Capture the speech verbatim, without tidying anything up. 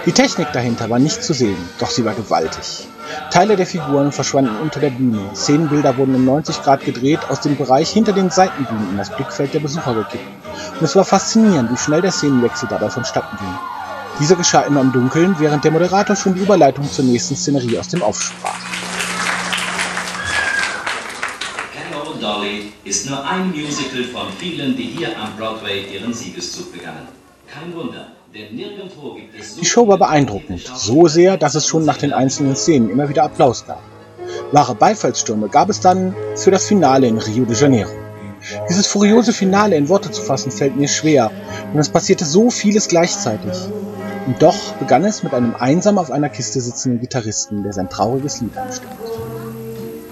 Die Technik dahinter war nicht zu sehen, doch sie war gewaltig. Teile der Figuren verschwanden unter der Bühne, Szenenbilder wurden um neunzig Grad gedreht, aus dem Bereich hinter den Seitenbühnen in das Blickfeld der Besucher gekippt. Und es war faszinierend, wie schnell der Szenenwechsel dabei vonstatten ging. Dieser geschah immer im Dunkeln, während der Moderator schon die Überleitung zur nächsten Szenerie aus dem Off sprach. Hello Dolly ist nur ein Musical von vielen, die hier am Broadway ihren Siegeszug begannen. Kein Wunder, denn nirgendwo gibt es so Die Show war beeindruckend, so sehr, dass es schon nach den einzelnen Szenen immer wieder Applaus gab. Wahre Beifallsstürme gab es dann für das Finale in Rio de Janeiro. Dieses furiose Finale in Worte zu fassen fällt mir schwer, und es passierte so vieles gleichzeitig. Und doch begann es mit einem einsam auf einer Kiste sitzenden Gitarristen, der sein trauriges Lied anstimmte.